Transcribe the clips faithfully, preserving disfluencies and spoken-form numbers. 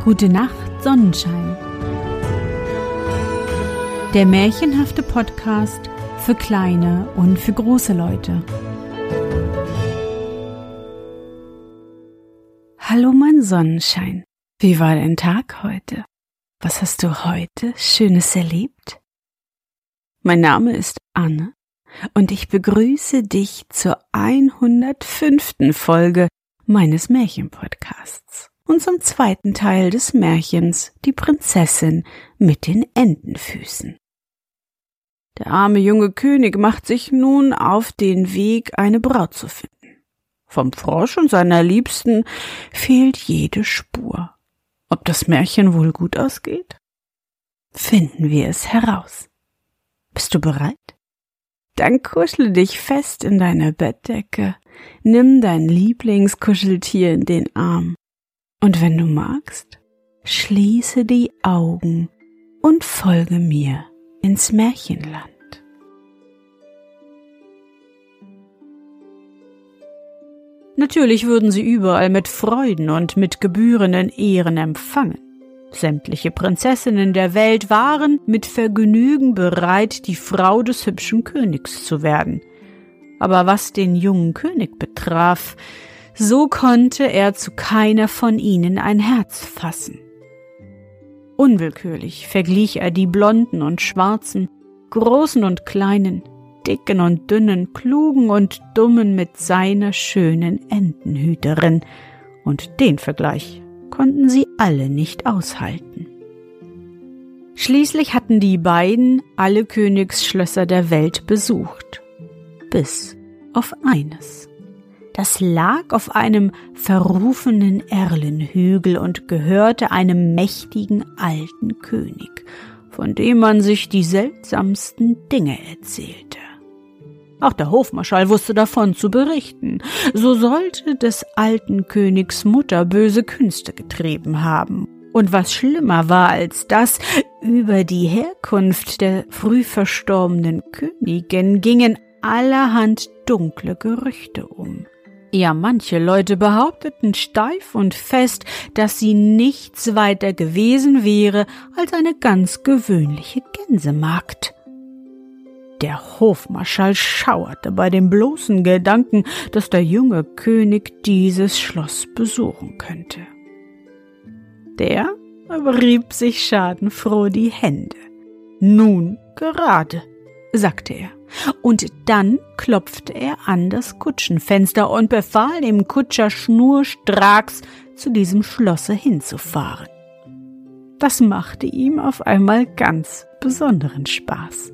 Gute Nacht, Sonnenschein. Der märchenhafte Podcast für kleine und für große Leute. Hallo mein Sonnenschein, wie war dein Tag heute? Was hast du heute Schönes erlebt? Mein Name ist Anne und ich begrüße dich zur hundertfünften Folge meines Märchenpodcasts und zum zweiten Teil des Märchens Die Prinzessin mit den Entenfüßen. Der arme junge König macht sich nun auf den Weg, eine Braut zu finden. Vom Frosch und seiner Liebsten fehlt jede Spur. Ob das Märchen wohl gut ausgeht? Finden wir es heraus. Bist du bereit? Dann kuschle dich fest in deine Bettdecke, nimm dein Lieblingskuscheltier in den Arm und wenn du magst, schließe die Augen und folge mir ins Märchenland. Natürlich würden sie überall mit Freuden und mit gebührenden Ehren empfangen. Sämtliche Prinzessinnen der Welt waren mit Vergnügen bereit, die Frau des hübschen Königs zu werden. Aber was den jungen König betraf, so konnte er zu keiner von ihnen ein Herz fassen. Unwillkürlich verglich er die Blonden und Schwarzen, Großen und Kleinen, Dicken und Dünnen, Klugen und Dummen mit seiner schönen Entenhüterin, und den Vergleich konnten sie alle nicht aushalten. Schließlich hatten die beiden alle Königsschlösser der Welt besucht, bis auf eines. Das lag auf einem verrufenen Erlenhügel und gehörte einem mächtigen alten König, von dem man sich die seltsamsten Dinge erzählte. Auch der Hofmarschall wusste davon zu berichten. So sollte des alten Königs Mutter böse Künste getrieben haben. Und was schlimmer war als das, über die Herkunft der früh verstorbenen Königin gingen allerhand dunkle Gerüchte um. Ja, manche Leute behaupteten steif und fest, dass sie nichts weiter gewesen wäre als eine ganz gewöhnliche Gänsemagd. Der Hofmarschall schauerte bei dem bloßen Gedanken, dass der junge König dieses Schloss besuchen könnte. Der aber rieb sich schadenfroh die Hände. Nun gerade, sagte er, und dann klopfte er an das Kutschenfenster und befahl dem Kutscher schnurstracks, zu diesem Schlosse hinzufahren. Das machte ihm auf einmal ganz besonderen Spaß.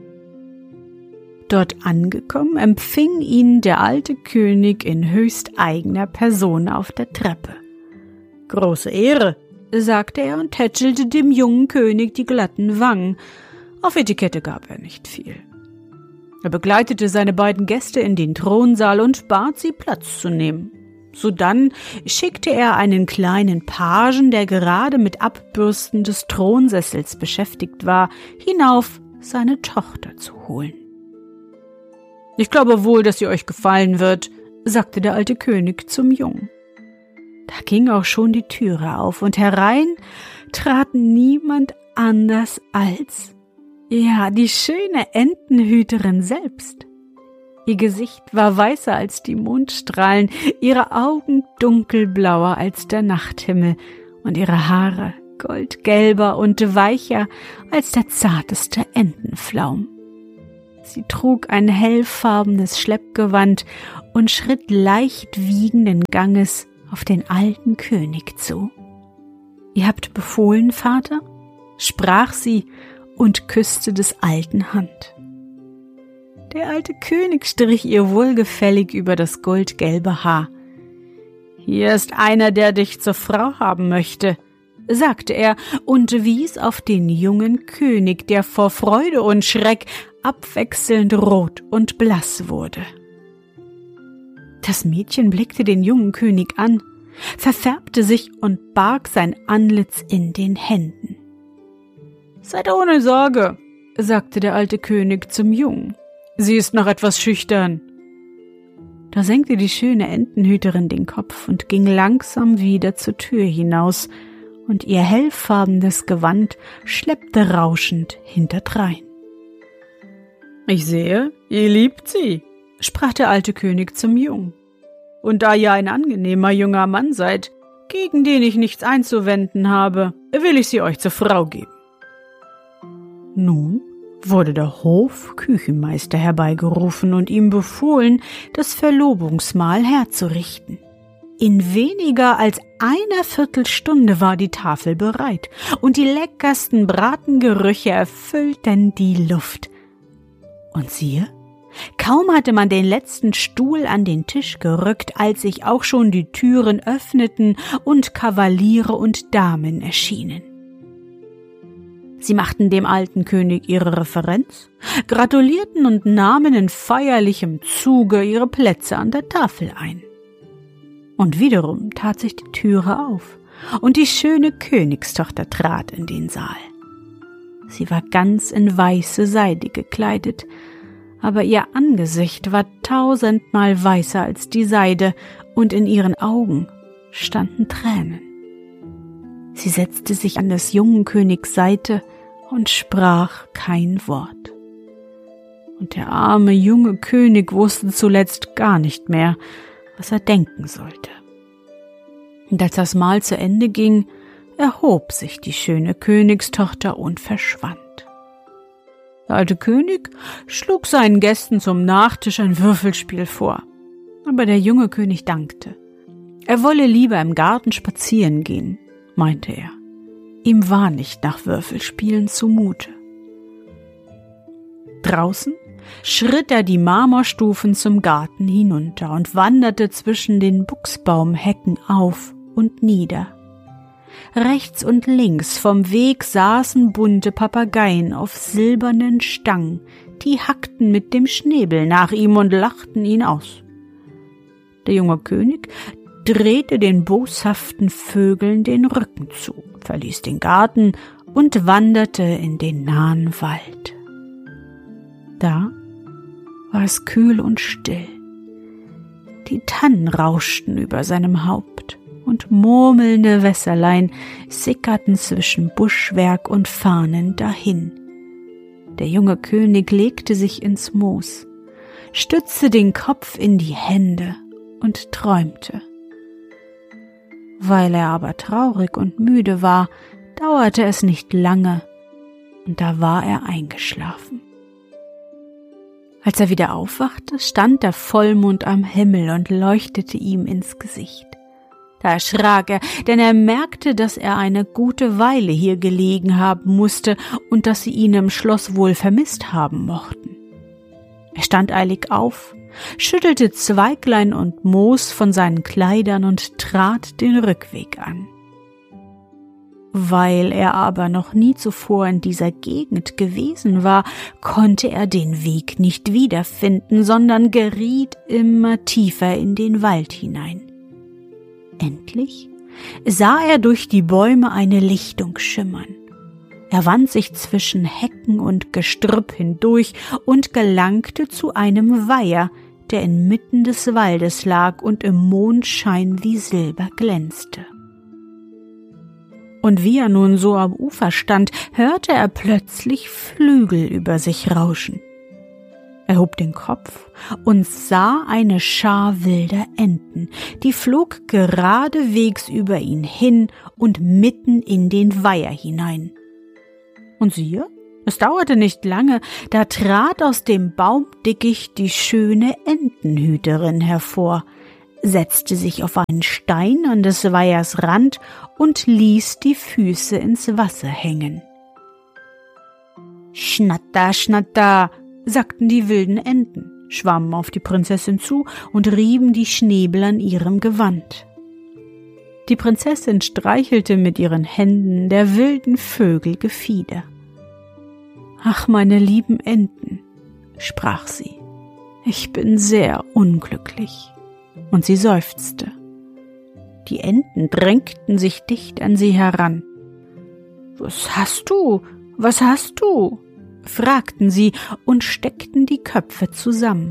Dort angekommen, empfing ihn der alte König in höchst eigener Person auf der Treppe. »Große Ehre«, sagte er und tätschelte dem jungen König die glatten Wangen. Auf Etikette gab er nicht viel. Er begleitete seine beiden Gäste in den Thronsaal und bat sie, Platz zu nehmen. Sodann schickte er einen kleinen Pagen, der gerade mit Abbürsten des Thronsessels beschäftigt war, hinauf, seine Tochter zu holen. »Ich glaube wohl, dass sie euch gefallen wird«, sagte der alte König zum Jungen. Da ging auch schon die Türe auf, und herein trat niemand anders als, ja, die schöne Entenhüterin selbst. Ihr Gesicht war weißer als die Mondstrahlen, ihre Augen dunkelblauer als der Nachthimmel und ihre Haare goldgelber und weicher als der zarteste Entenflaum. Sie trug ein hellfarbenes Schleppgewand und schritt leicht wiegenden Ganges auf den alten König zu. »Ihr habt befohlen, Vater?« sprach sie und küsste des Alten Hand. Der alte König strich ihr wohlgefällig über das goldgelbe Haar. »Hier ist einer, der dich zur Frau haben möchte«, sagte er und wies auf den jungen König, der vor Freude und Schreck abwechselnd rot und blass wurde. Das Mädchen blickte den jungen König an, verfärbte sich und barg sein Antlitz in den Händen. »Seid ohne Sorge«, sagte der alte König zum Jungen. »Sie ist noch etwas schüchtern.« Da senkte die schöne Entenhüterin den Kopf und ging langsam wieder zur Tür hinaus und ihr hellfarbenes Gewand schleppte rauschend hinterdrein. »Ich sehe, ihr liebt sie«, sprach der alte König zum Jungen. »Und da ihr ein angenehmer junger Mann seid, gegen den ich nichts einzuwenden habe, will ich sie euch zur Frau geben.« Nun wurde der Hofküchenmeister herbeigerufen und ihm befohlen, das Verlobungsmahl herzurichten. In weniger als einer Viertelstunde war die Tafel bereit, und die leckersten Bratengerüche erfüllten die Luft. Und siehe, kaum hatte man den letzten Stuhl an den Tisch gerückt, als sich auch schon die Türen öffneten und Kavaliere und Damen erschienen. Sie machten dem alten König ihre Reverenz, gratulierten und nahmen in feierlichem Zuge ihre Plätze an der Tafel ein. Und wiederum tat sich die Türe auf, und die schöne Königstochter trat in den Saal. Sie war ganz in weiße Seide gekleidet, aber ihr Angesicht war tausendmal weißer als die Seide, und in ihren Augen standen Tränen. Sie setzte sich an des jungen Königs Seite und sprach kein Wort. Und der arme junge König wusste zuletzt gar nicht mehr, was er denken sollte. Und als das Mahl zu Ende ging, erhob sich die schöne Königstochter und verschwand. Der alte König schlug seinen Gästen zum Nachtisch ein Würfelspiel vor, aber der junge König dankte. Er wolle lieber im Garten spazieren gehen, meinte er. Ihm war nicht nach Würfelspielen zumute. Draußen schritt er die Marmorstufen zum Garten hinunter und wanderte zwischen den Buchsbaumhecken auf und nieder. Rechts und links vom Weg saßen bunte Papageien auf silbernen Stangen, die hackten mit dem Schnäbel nach ihm und lachten ihn aus. Der junge König drehte den boshaften Vögeln den Rücken zu, verließ den Garten und wanderte in den nahen Wald. Da war es kühl und still. Die Tannen rauschten über seinem Haupt, und murmelnde Wässerlein sickerten zwischen Buschwerk und Farnen dahin. Der junge König legte sich ins Moos, stützte den Kopf in die Hände und träumte. Weil er aber traurig und müde war, dauerte es nicht lange, und da war er eingeschlafen. Als er wieder aufwachte, stand der Vollmond am Himmel und leuchtete ihm ins Gesicht. Da erschrak er, denn er merkte, dass er eine gute Weile hier gelegen haben musste und dass sie ihn im Schloss wohl vermisst haben mochten. Er stand eilig auf, schüttelte Zweiglein und Moos von seinen Kleidern und trat den Rückweg an. Weil er aber noch nie zuvor in dieser Gegend gewesen war, konnte er den Weg nicht wiederfinden, sondern geriet immer tiefer in den Wald hinein. Endlich sah er durch die Bäume eine Lichtung schimmern. Er wand sich zwischen Hecken und Gestrüpp hindurch und gelangte zu einem Weiher, der inmitten des Waldes lag und im Mondschein wie Silber glänzte. Und wie er nun so am Ufer stand, hörte er plötzlich Flügel über sich rauschen. Er hob den Kopf und sah eine Schar wilder Enten, die flog geradewegs über ihn hin und mitten in den Weiher hinein. Und siehe, es dauerte nicht lange, da trat aus dem Baumdickicht die schöne Entenhüterin hervor, setzte sich auf einen Stein an des Weihers Rand und ließ die Füße ins Wasser hängen. »Schnatter, schnatter«, sagten die wilden Enten, schwammen auf die Prinzessin zu und rieben die Schnäbel an ihrem Gewand. Die Prinzessin streichelte mit ihren Händen der wilden Vögel Gefieder. »Ach, meine lieben Enten«, sprach sie, »ich bin sehr unglücklich.« Und sie seufzte. Die Enten drängten sich dicht an sie heran. »Was hast du? Was hast du?« fragten sie und steckten die Köpfe zusammen.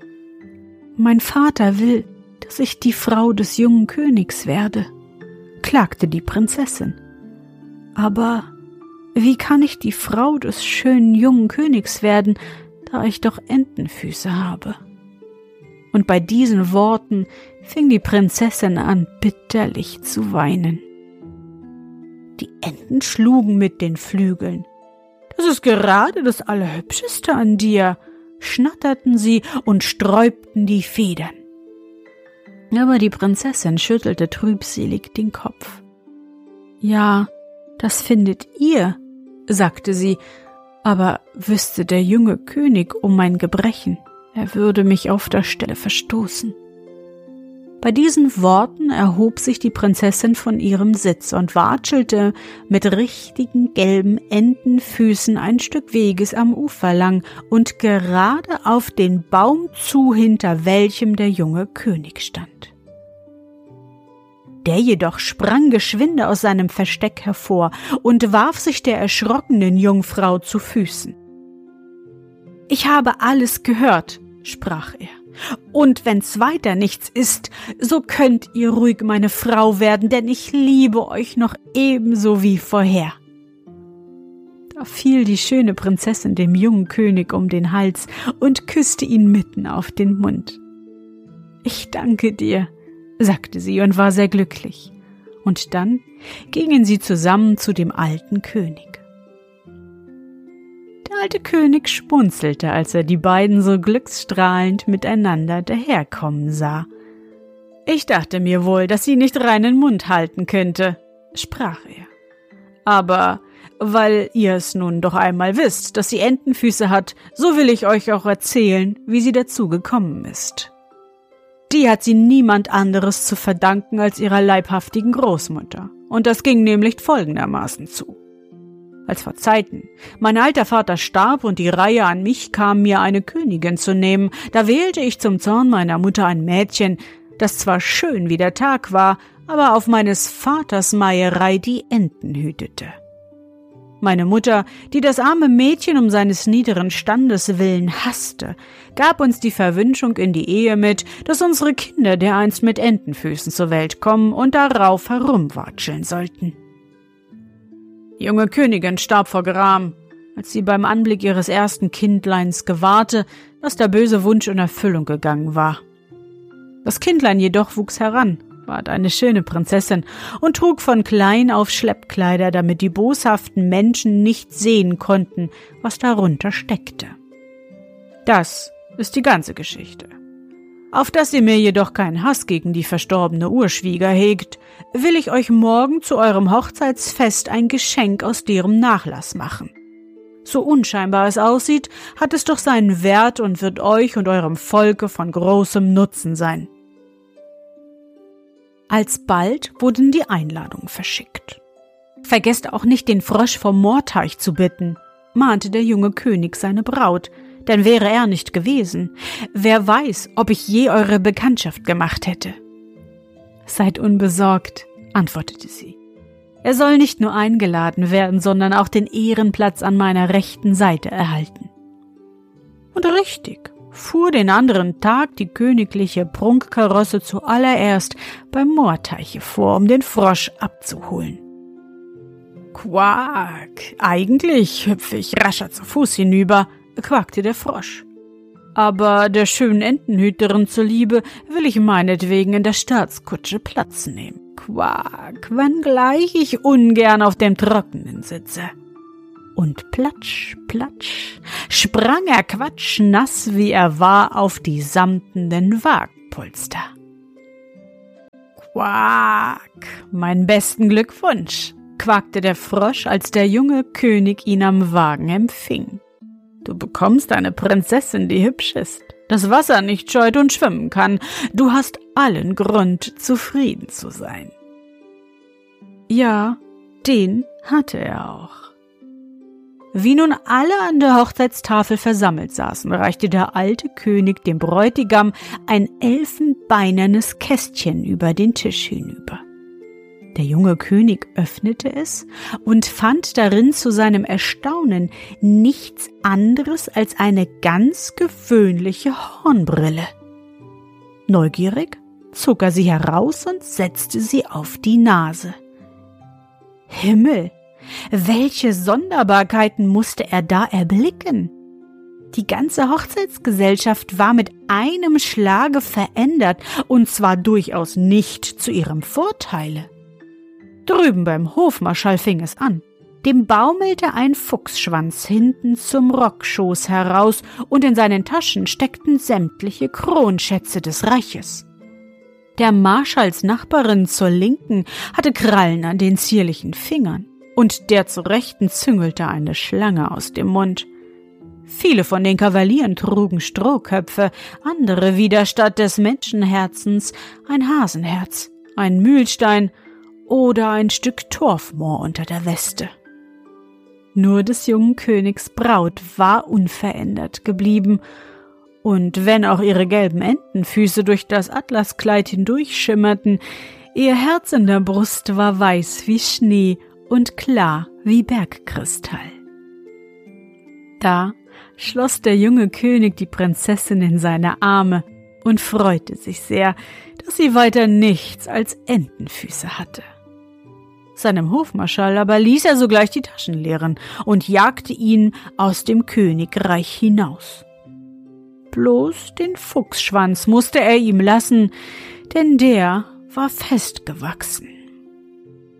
»Mein Vater will, dass ich die Frau des jungen Königs werde. klagte die Prinzessin. »Aber wie kann ich die Frau des schönen jungen Königs werden, da ich doch Entenfüße habe?« Und bei diesen Worten fing die Prinzessin an, bitterlich zu weinen. Die Enten schlugen mit den Flügeln. »Das ist gerade das Allerhübscheste an dir«, schnatterten sie und sträubten die Federn. Aber die Prinzessin schüttelte trübselig den Kopf. »Ja, das findet ihr«, sagte sie, »aber wüsste der junge König um mein Gebrechen, er würde mich auf der Stelle verstoßen.« Bei diesen Worten erhob sich die Prinzessin von ihrem Sitz und watschelte mit richtigen gelben Entenfüßen ein Stück Weges am Ufer lang und gerade auf den Baum zu, hinter welchem der junge König stand. Der jedoch sprang geschwinde aus seinem Versteck hervor und warf sich der erschrockenen Jungfrau zu Füßen. »Ich habe alles gehört«, sprach er. »Und wenn's weiter nichts ist, so könnt ihr ruhig meine Frau werden, denn ich liebe euch noch ebenso wie vorher.« Da fiel die schöne Prinzessin dem jungen König um den Hals und küsste ihn mitten auf den Mund. »Ich danke dir«, sagte sie und war sehr glücklich. Und dann gingen sie zusammen zu dem alten König. Der alte König schmunzelte, als er die beiden so glücksstrahlend miteinander daherkommen sah. »Ich dachte mir wohl, dass sie nicht reinen Mund halten könnte«, sprach er. »Aber weil ihr es nun doch einmal wisst, dass sie Entenfüße hat, so will ich euch auch erzählen, wie sie dazu gekommen ist. Die hat sie niemand anderes zu verdanken als ihrer leibhaftigen Großmutter, und das ging nämlich folgendermaßen zu. Als vor Zeiten mein alter Vater starb und die Reihe an mich kam, mir eine Königin zu nehmen, da wählte ich zum Zorn meiner Mutter ein Mädchen, das zwar schön wie der Tag war, aber auf meines Vaters Meierei die Enten hütete. Meine Mutter, die das arme Mädchen um seines niederen Standes willen hasste, gab uns die Verwünschung in die Ehe mit, dass unsere Kinder dereinst mit Entenfüßen zur Welt kommen und darauf herumwatscheln sollten. Die junge Königin starb vor Gram, als sie beim Anblick ihres ersten Kindleins gewahrte, dass der böse Wunsch in Erfüllung gegangen war. Das Kindlein jedoch wuchs heran, ward eine schöne Prinzessin und trug von klein auf Schleppkleider, damit die boshaften Menschen nicht sehen konnten, was darunter steckte. Das ist die ganze Geschichte. Auf dass ihr mir jedoch keinen Hass gegen die verstorbene Urschwieger hegt, will ich euch morgen zu eurem Hochzeitsfest ein Geschenk aus deren Nachlass machen. So unscheinbar es aussieht, hat es doch seinen Wert und wird euch und eurem Volke von großem Nutzen sein.« Alsbald wurden die Einladungen verschickt. »Vergesst auch nicht, den Frosch vom Moorteich zu bitten«, mahnte der junge König seine Braut, denn wäre er nicht gewesen, wer weiß, ob ich je eure Bekanntschaft gemacht hätte. »Seid unbesorgt«, antwortete sie. »Er soll nicht nur eingeladen werden, sondern auch den Ehrenplatz an meiner rechten Seite erhalten.« Und richtig fuhr den anderen Tag die königliche Prunkkarosse zuallererst beim Moorteiche vor, um den Frosch abzuholen. »Quack, eigentlich hüpfe ich rascher zu Fuß hinüber«, quakte der Frosch. »Aber der schönen Entenhüterin zuliebe will ich meinetwegen in der Staatskutsche Platz nehmen. Quack, wenngleich ich ungern auf dem Trockenen sitze.« Und platsch, platsch, sprang er quatschnass, wie er war, auf die samtenen Wagenpolster. »Quack, meinen besten Glückwunsch«, quakte der Frosch, als der junge König ihn am Wagen empfing. »Du bekommst eine Prinzessin, die hübsch ist, das Wasser nicht scheut und schwimmen kann. Du hast allen Grund, zufrieden zu sein.« Ja, den hatte er auch. Wie nun alle an der Hochzeitstafel versammelt saßen, reichte der alte König dem Bräutigam ein elfenbeinernes Kästchen über den Tisch hinüber. Der junge König öffnete es und fand darin zu seinem Erstaunen nichts anderes als eine ganz gewöhnliche Hornbrille. Neugierig zog er sie heraus und setzte sie auf die Nase. Himmel, welche Sonderbarkeiten musste er da erblicken! Die ganze Hochzeitsgesellschaft war mit einem Schlage verändert, und zwar durchaus nicht zu ihrem Vorteile. Drüben beim Hofmarschall fing es an. Dem baumelte ein Fuchsschwanz hinten zum Rockschoß heraus, und in seinen Taschen steckten sämtliche Kronschätze des Reiches. Der Marschallsnachbarin zur Linken hatte Krallen an den zierlichen Fingern, und der zur Rechten züngelte eine Schlange aus dem Mund. Viele von den Kavalieren trugen Strohköpfe, andere wieder statt des Menschenherzens ein Hasenherz, ein Mühlstein oder ein Stück Torfmoor unter der Weste. Nur des jungen Königs Braut war unverändert geblieben, und wenn auch ihre gelben Entenfüße durch das Atlaskleid hindurchschimmerten, ihr Herz in der Brust war weiß wie Schnee und klar wie Bergkristall. Da schloss der junge König die Prinzessin in seine Arme und freute sich sehr, dass sie weiter nichts als Entenfüße hatte. Seinem Hofmarschall aber ließ er sogleich die Taschen leeren und jagte ihn aus dem Königreich hinaus. Bloß den Fuchsschwanz musste er ihm lassen, denn der war festgewachsen.